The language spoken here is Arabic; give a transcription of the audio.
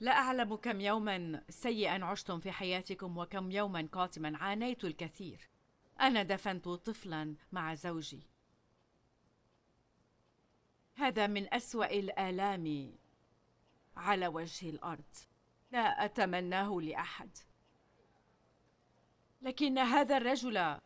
لا أعلم كم يوما سيئا عشتم في حياتكم وكم يوما قاتما عانيت الكثير. أنا دفنت طفلا مع زوجي. هذا من أسوأ الآلام على وجه الأرض. لا أتمناه لأحد. لكن هذا الرجل